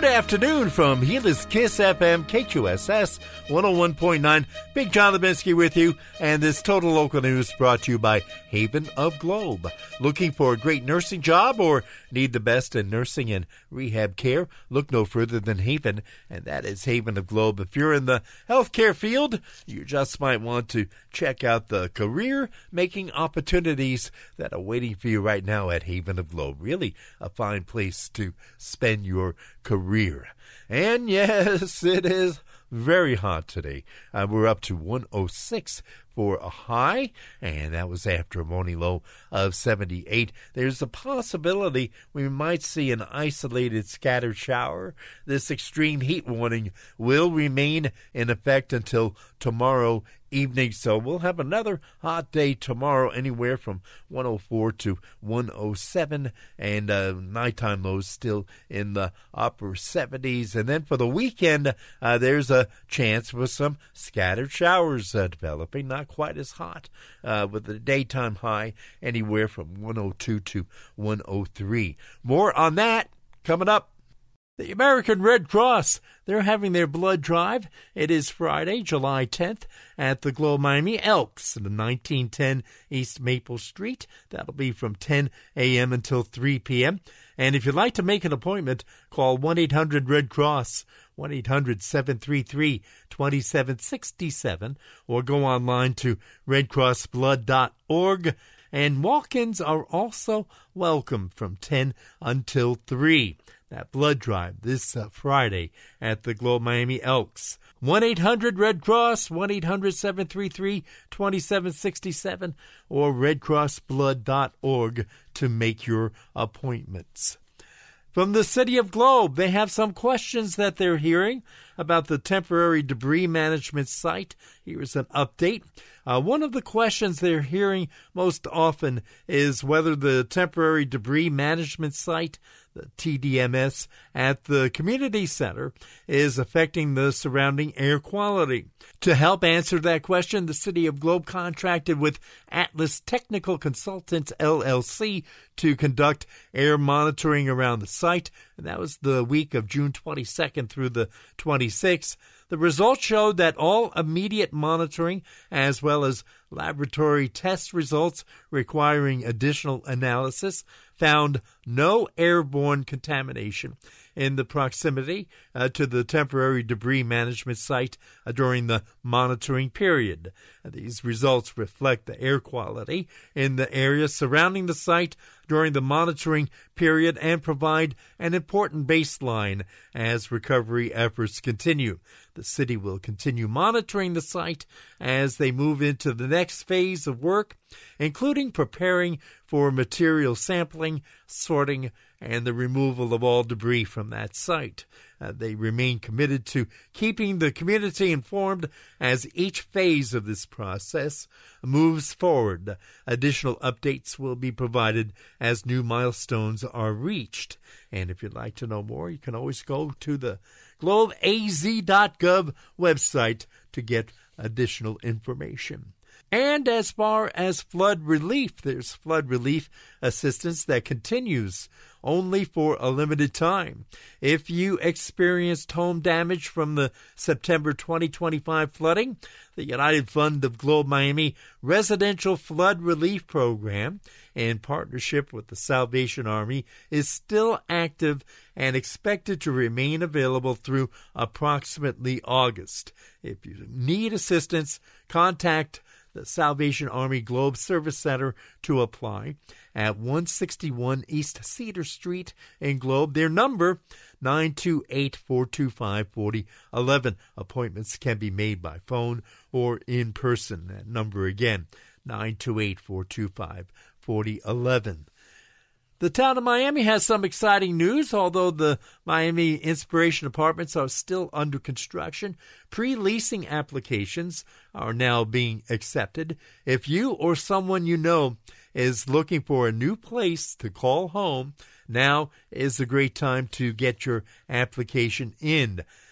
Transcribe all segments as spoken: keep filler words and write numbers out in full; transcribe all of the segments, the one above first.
Good afternoon from Gillis Kiss F M, K Q S S one oh one point nine. Big John Lebinsky with you, and this Total Local News brought to you by Haven of Globe. Looking for a great nursing job or need the best in nursing and rehab care? Look no further than Haven, and that is Haven of Globe. If you're in the healthcare field, you just might want to check out the career-making opportunities that are waiting for you right now at Haven of Globe. Really a fine place to spend your career. And yes, it is very hot today. Uh, we're up to one oh six for a high, and that was after a morning low of seventy-eight. There's a possibility we might see an isolated scattered shower. This extreme heat warning will remain in effect until tomorrow evening, so we'll have another hot day tomorrow, anywhere from one oh four to one oh seven, and uh, nighttime lows still in the upper seventies. And then for the weekend, uh, there's a chance for some scattered showers uh, developing, not quite as hot, uh, with the daytime high anywhere from one oh two to one oh three. More on that coming up. The American Red Cross, they're having their blood drive. It is Friday, July tenth, at the Globe Miami Elks, in the nineteen ten East Maple Street. That'll be from ten a.m. until three p.m. And if you'd like to make an appointment, call one eight hundred red cross, one eight hundred seven three three two seven six seven, or go online to red cross blood dot org. And walk-ins are also welcome from ten until three. That blood drive this uh, Friday at the Globe Miami Elks. one eight hundred red cross, one eight hundred seven three three two seven six seven, or red cross blood dot org to make your appointments. From the City of Globe, they have some questions that they're hearing about the temporary debris management site. Here's an update. Uh, one of the questions they're hearing most often is whether the temporary debris management site, the T D M S, at the community center is affecting the surrounding air quality. To help answer that question, the City of Globe contracted with Atlas Technical Consultants, L L C, to conduct air monitoring around the site, and that was the week of June twenty-second through the twenty-sixth. The results showed that all immediate monitoring, as well as laboratory test results requiring additional analysis, found no airborne contamination in the proximity uh, to the temporary debris management site uh, during the monitoring period. Uh, these results reflect the air quality in the area surrounding the site during the monitoring period and provide an important baseline as recovery efforts continue. The city will continue monitoring the site as they move into the next phase of work, including preparing for material sampling, sorting, and the removal of all debris from that site. Uh, they remain committed to keeping the community informed as each phase of this process moves forward. Additional updates will be provided as new milestones are reached. And if you'd like to know more, you can always go to the globe a z dot gov website to get additional information. And as far as flood relief, there's flood relief assistance that continues only for a limited time. If you experienced home damage from the September twenty twenty-five flooding, the United Fund of Globe Miami Residential Flood Relief Program, in partnership with the Salvation Army, is still active and expected to remain available through approximately August. If you need assistance, contact the Salvation Army Globe Service Center to apply at one sixty-one East Cedar Street in Globe. Their number, nine two eight, four two five, four oh one one. Appointments can be made by phone or in person. That number again, nine two eight, four two five, four oh one one. The town of Miami has some exciting news. Although the Miami Inspiration Apartments are still under construction, pre-leasing applications are now being accepted. If you or someone you know is looking for a new place to call home, now is a great time to get your application in.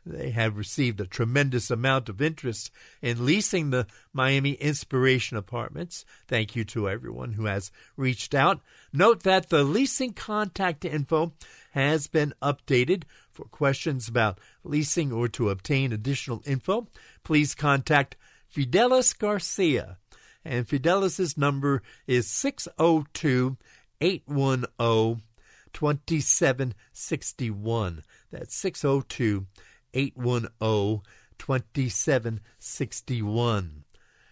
They have received a tremendous amount of interest in leasing the Miami Inspiration Apartments. Thank you to everyone who has reached out. Note that the leasing contact info has been updated. For questions about leasing or to obtain additional info, please contact Fidelis Garcia. And Fidelis' number is six oh two, eight one oh, two seven six one. That's six oh two, eight one oh, two seven six one.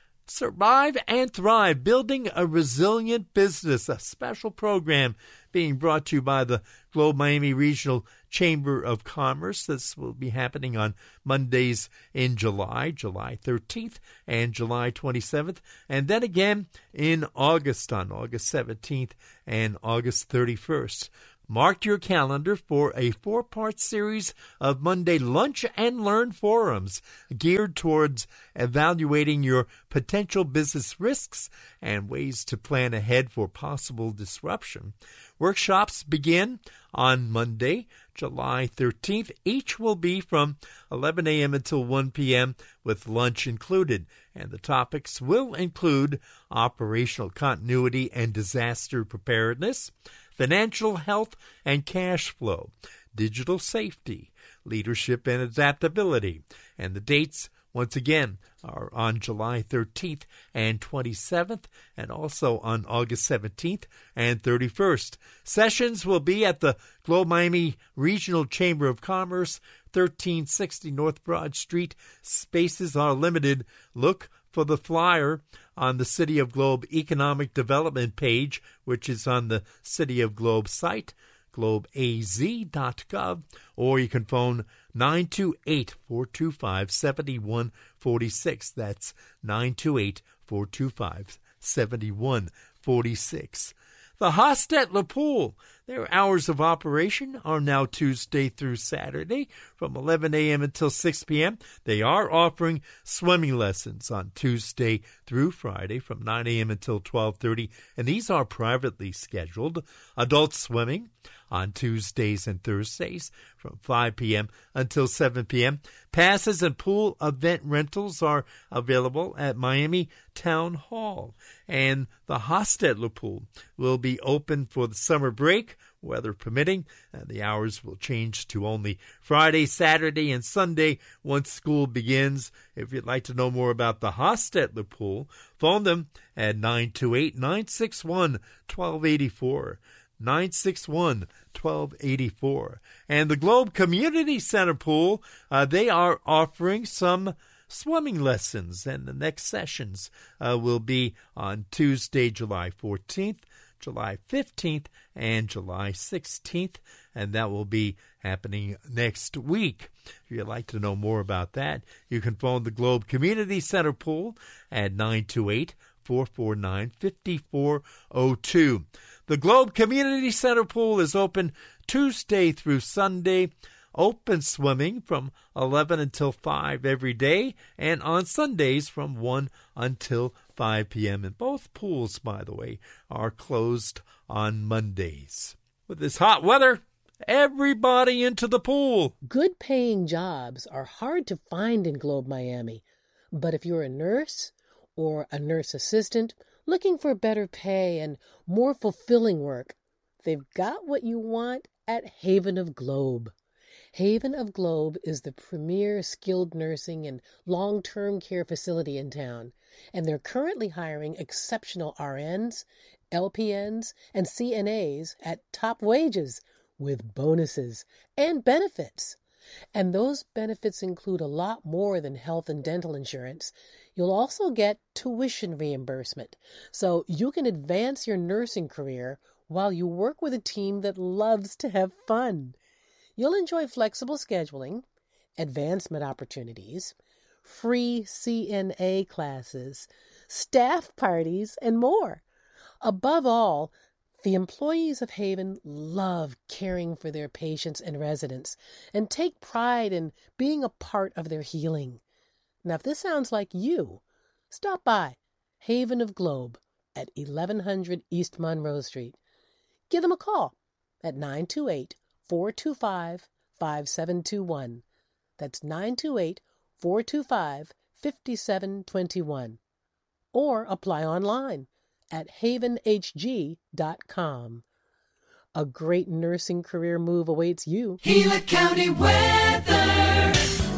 Survive and Thrive, Building a Resilient Business, a special program being brought to you by the Globe Miami Regional Chamber of Commerce. This will be happening on Mondays in July, July thirteenth and July twenty-seventh, and then again in August on August seventeenth and August thirty-first. Mark your calendar for a four-part series of Monday Lunch and Learn forums geared towards evaluating your potential business risks and ways to plan ahead for possible disruption. Workshops begin on Monday, July thirteenth. Each will be from eleven a.m. until one p.m. with lunch included, and the topics will include operational continuity and disaster preparedness, financial health and cash flow, digital safety, leadership and adaptability. And the dates, once again, are on July thirteenth and twenty-seventh, and also on August seventeenth and thirty-first. Sessions will be at the Globe Miami Regional Chamber of Commerce, thirteen sixty North Broad Street. Spaces are limited. Look for the flyer on the City of Globe Economic Development page, which is on the City of Globe site, globe a z dot gov, or you can phone nine two eight, four two five, seven one four six. That's nine two eight, four two five, seven one four six. The Hostetler Pool, their hours of operation are now Tuesday through Saturday from eleven a.m. until six p.m. They are offering swimming lessons on Tuesday through Friday from nine a.m. until twelve thirty, and these are privately scheduled. Adult swimming on Tuesdays and Thursdays from five p.m. until seven p.m. Passes and pool event rentals are available at Miami Town Hall. And the Hostetler Pool will be open for the summer break, weather permitting, and the hours will change to only Friday, Saturday, and Sunday once school begins. If you'd like to know more about the Hostetler Pool, phone them at nine two eight, nine six one, one two eight four. nine six one, one two eight four. And the Globe Community Center Pool, uh, they are offering some swimming lessons, and the next sessions uh, will be on Tuesday, July fourteenth, July fifteenth, and July sixteenth, and that will be happening next week. If you'd like to know more about that, you can phone the Globe Community Center Pool at nine two eight, four four nine, five four zero two. The Globe Community Center Pool is open Tuesday through Sunday, open swimming from eleven until five every day, and on Sundays from one until five p.m. And both pools, by the way, are closed on Mondays. With this hot weather, everybody into the pool. Good paying jobs are hard to find in Globe Miami, but if you're a nurse or a nurse assistant looking for better pay and more fulfilling work, they've got what you want at Haven of Globe. Haven of Globe is the premier skilled nursing and long-term care facility in town, and they're currently hiring exceptional R Ns, L P Ns, and C N As at top wages with bonuses and benefits. And those benefits include a lot more than health and dental insurance. You'll also get tuition reimbursement, so you can advance your nursing career while you work with a team that loves to have fun. You'll enjoy flexible scheduling, advancement opportunities, free C N A classes, staff parties, and more. Above all, the employees of Haven love caring for their patients and residents and take pride in being a part of their healing. Now, if this sounds like you, stop by Haven of Globe at eleven hundred East Monroe Street. Give them a call at nine two eight, four two five, five seven two one. That's nine two eight, four two five, five seven two one. Or apply online at haven h g dot com. A great nursing career move awaits you. Gila County weather.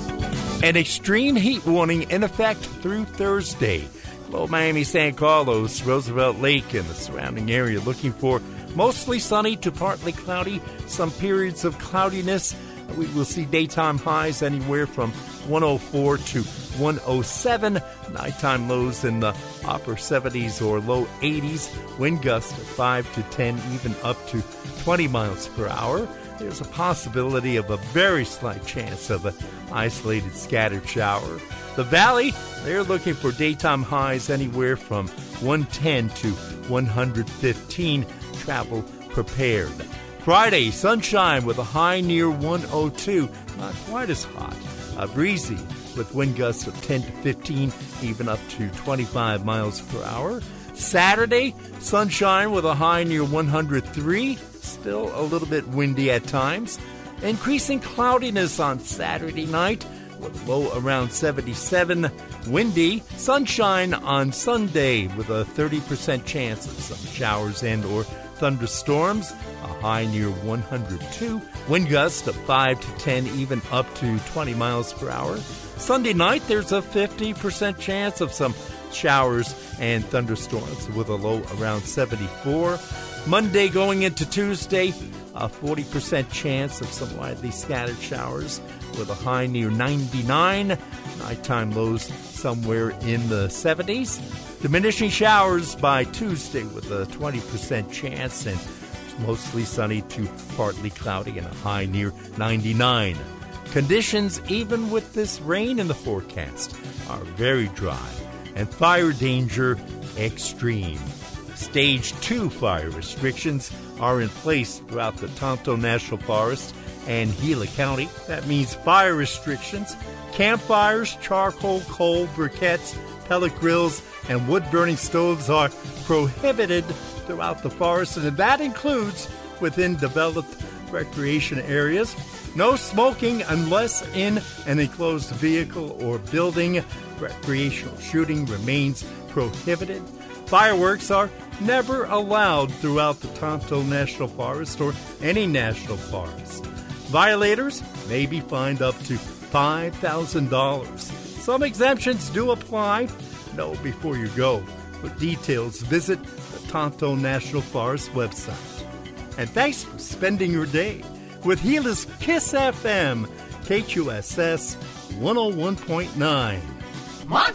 An extreme heat warning in effect through Thursday. Globe Miami, San Carlos, Roosevelt Lake, and the surrounding area looking for mostly sunny to partly cloudy, some periods of cloudiness. We will see daytime highs anywhere from one oh four to one oh seven, nighttime lows in the upper seventies or low eighties, wind gusts of five to ten, even up to twenty miles per hour. There's a possibility of a very slight chance of an isolated scattered shower. The Valley, they're looking for daytime highs anywhere from one ten to one fifteen. Travel prepared. Friday, sunshine with a high near one oh two. Not quite as hot. Uh, breezy with wind gusts of ten to fifteen, even up to twenty-five miles per hour. Saturday, sunshine with a high near one hundred three. Still a little bit windy at times. Increasing cloudiness on Saturday night with a low around seventy-seven. Windy, sunshine on Sunday with a thirty percent chance of some showers and or thunderstorms. A high near one hundred two. Wind gusts of five to ten, even up to twenty miles per hour. Sunday night, there's a fifty percent chance of some showers and thunderstorms with a low around seventy-four. Monday going into Tuesday, a forty percent chance of some widely scattered showers with a high near ninety-nine. Nighttime lows somewhere in the seventies. Diminishing showers by Tuesday with a twenty percent chance and mostly sunny to partly cloudy and a high near ninety-nine. Conditions, even with this rain in the forecast, are very dry and fire danger extreme. Stage two fire restrictions are in place throughout the Tonto National Forest and Gila County. That means fire restrictions, campfires, charcoal, coal, briquettes, pellet grills, and wood-burning stoves are prohibited throughout the forest, and that includes within developed recreation areas. No smoking unless in an enclosed vehicle or building. Recreational shooting remains prohibited. Fireworks are never allowed throughout the Tonto National Forest or any national forest. Violators may be fined up to five thousand dollars. Some exemptions do apply. Know before you go. For details, visit the Tonto National Forest website. And thanks for spending your day with Gila's Kiss F M, K Q S S one oh one point nine.